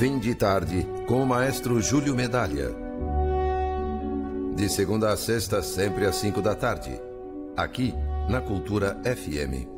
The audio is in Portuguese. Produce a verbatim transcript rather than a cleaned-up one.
Fim de Tarde, com o maestro Júlio Medalha. De segunda a sexta, sempre às cinco da tarde. Aqui, na Cultura F M.